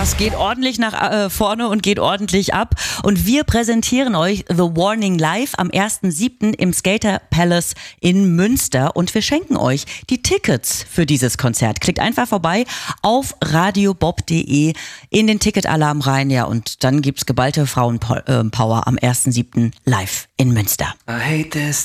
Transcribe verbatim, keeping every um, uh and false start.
Das geht ordentlich nach äh, vorne und geht ordentlich ab. Und wir präsentieren euch The Warning live am ersten siebten im Skater Palace in Münster. Und wir schenken euch die Tickets für dieses Konzert. Klickt einfach vorbei auf radiobob punkt de in den Ticketalarm rein. Ja, und dann gibt's geballte Frauenpower am ersten siebten live in Münster. I hate this